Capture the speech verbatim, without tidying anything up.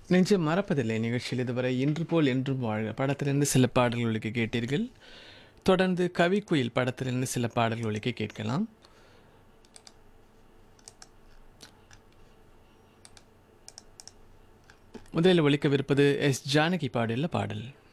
நெஞ்சம் மறப்பதில்லை நிகழ்ச்சியில் இதுவரை இன்று போல் என்றும் வாழ்க படத்திலிருந்து சில பாடல்களுக்கு கேட்டீர்கள். தொடர்ந்து கவிக்குயில் படத்திலிருந்து சில பாடல்களுக்கு கேட்கலாம். முதலில் ஒலிக்கவிருப்பது எஸ் ஜானகி பாடியுள்ள பாடல்.